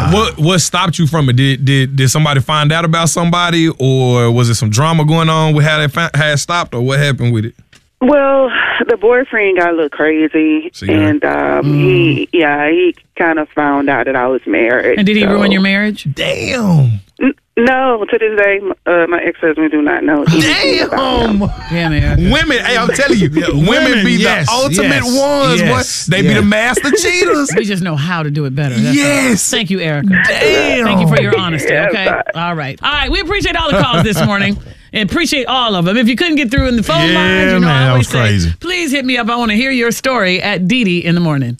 What stopped you from it? Did somebody find out about somebody, or was it some drama going on with how they had stopped, or what happened with it? Well, the boyfriend got a little crazy, and he kind of found out that I was married. And did he ruin your marriage? Damn. No, to this day, my ex-husband do not know. Damn. Women, hey, I'm telling you, women be the ultimate ones. Yes, they be the master cheaters. We just know how to do it better. That's yes. All. Thank you, Erica. Damn. Thank you for your honesty, okay? All right. We appreciate all the calls this morning. And appreciate all of them. If you couldn't get through in the phone lines, I always say, please hit me up. I want to hear your story at DeeDee in the Morning.